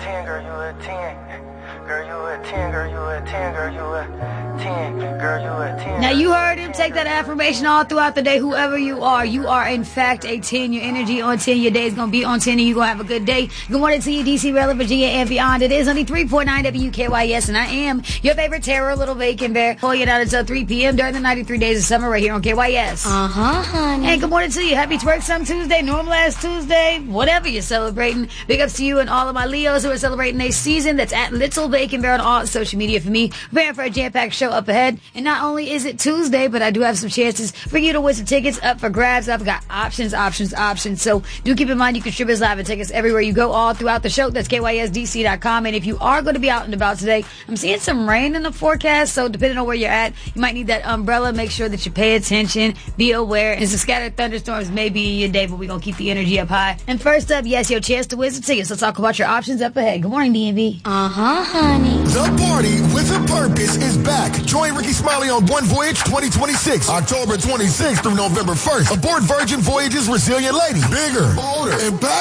10, girl, you a 10. Girl, you a 10, girl, you a 10, girl, you a 10, girl, you a 10. Now, you heard him. Take that affirmation all throughout the day. Whoever you are in fact a 10. Your energy on 10. Your day is going to be on 10, and you're going to have a good day. Good morning to you, D.C., Maryland, Virginia, and beyond. It is only 3.9 WKYS, and I am your favorite terror, Little Bacon Bear. Pulling it out until 3 p.m. during the 93 days of summer right here on KYS. Honey. And good morning to you. Happy Twerk Some Tuesday, Normal Ass Tuesday, whatever you're celebrating. Big ups to you and all of my Leos who are celebrating a season. That's at Little Bacon Bear on all social media for me. Preparing for a jam-packed show up ahead. And not only is it Tuesday, but I do have some chances for you to win some tickets up for grabs. I've got options. So do keep in mind you can strip us live and tickets everywhere you go all throughout the show. That's KYSDC.com. And if you are going to be out and about today, I'm seeing some rain in the forecast. So depending on where you're at, you might need that umbrella. Make sure that you pay attention. Be aware. And some scattered thunderstorms may be in your day, but we're going to keep the energy up high. And first up, yes, your chance to win some tickets. Let's talk about your options up ahead. Good morning, DMV. Honey. The party with a purpose is back. Join Ricky Smiley on One Voyage 2026, October 26th through November 1st. Aboard Virgin Voyage's Resilient Lady. Bigger, bolder, and